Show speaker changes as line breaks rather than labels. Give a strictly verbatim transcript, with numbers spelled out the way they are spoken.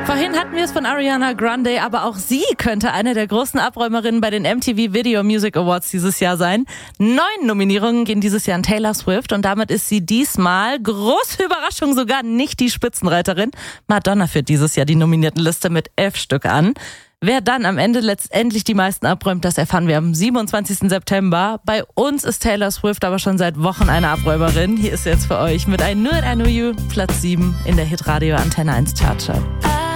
Vorhin hatten wir es von Ariana Grande, aber auch sie könnte eine der großen Abräumerinnen bei den M T V Video Music Awards dieses Jahr sein. Neun Nominierungen gehen dieses Jahr an Taylor Swift und damit ist sie diesmal, große Überraschung, sogar nicht die Spitzenreiterin. Madonna führt dieses Jahr die Nominiertenliste mit elf Stück an. Wer dann am Ende letztendlich die meisten abräumt, das erfahren wir am siebenundzwanzigsten September. Bei uns ist Taylor Swift aber schon seit Wochen eine Abräumerin. Hier ist sie jetzt für euch mit I Knew It, I Knew You, Platz sieben in der Hitradio Antenne eins Chartchart.